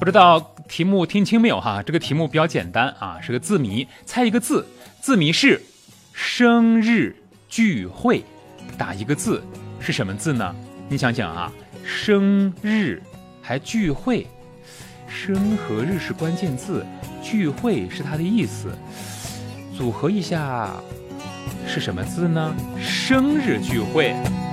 知道题目听清没有哈？这个题目比较简单啊，是个字谜，猜一个字，字谜是生日聚会，打一个字是什么字呢？你想想啊，生日还聚会，生和日是关键字，聚会是它的意思，组合一下是什么字呢？生日聚会。